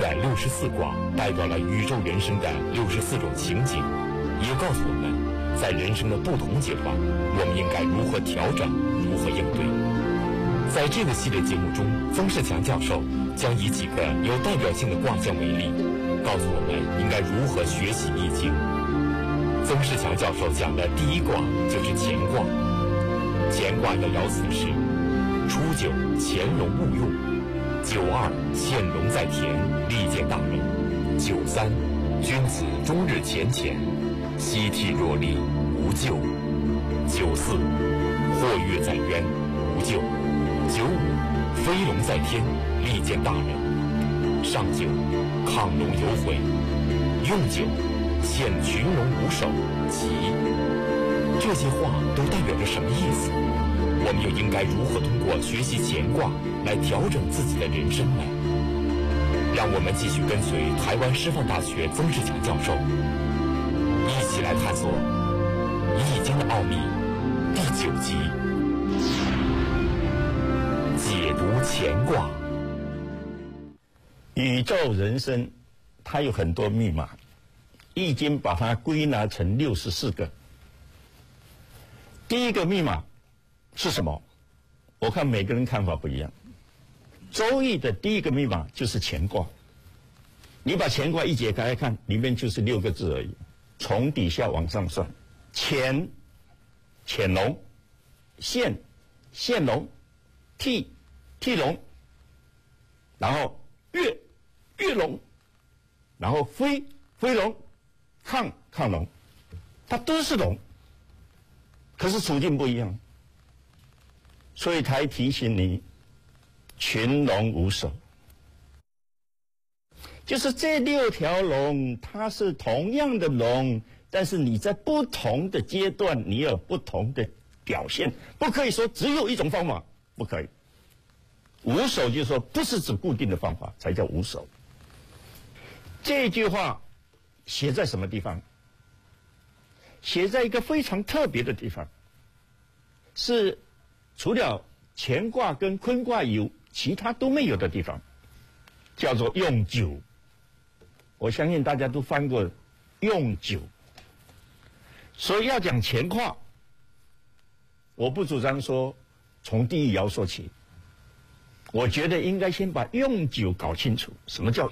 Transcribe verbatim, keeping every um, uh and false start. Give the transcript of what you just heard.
在六十四卦代表了宇宙人生的六十四种情景，也告诉我们，在人生的不同阶段，我们应该如何调整，如何应对。在这个系列节目中，曾仕强教授将以几个有代表性的卦象为例，告诉我们应该如何学习易经。曾仕强教授讲的第一卦就是乾卦，乾卦要爻辞是：初九，潜龙勿用；九二，现龙在田，利见大人；九三，君子终日乾乾，夕惕若厉，无咎；九四，或跃在渊，无咎；九五，飞龙在天，利见大人；上九，亢龙有悔；用九，现群龙无首，吉。这些话都代表着什么意思？我们又应该如何通过学习乾卦来调整自己的人生呢？让我们继续跟随台湾师范大学曾仕强教授，一起来探索《易经》的奥秘第九集：解读乾卦。 宇宙人生，它有很多密码，《易经》把它归纳成六十四个。第一个密码是什么？我看每个人看法不一样。周易的第一个密码就是乾卦。你把乾卦一解开来看，里面就是六个字而已，从底下往上算：潜，潜龙；现，现龙；替，替龙；然后跃，跃龙；然后飞，飞龙；亢，亢龙。它都是龙，可是处境不一样。所以才提醒你，群龙无首，就是这六条龙，它是同样的龙，但是你在不同的阶段，你有不同的表现，不可以说只有一种方法，不可以。无首就是说，不是指固定的方法才叫无首。这句话写在什么地方？写在一个非常特别的地方，是除了乾卦跟坤卦有，其他都没有的地方，叫做用九。我相信大家都翻过用九，所以要讲乾卦，我不主张说从第一爻说起，我觉得应该先把用九搞清楚，什么叫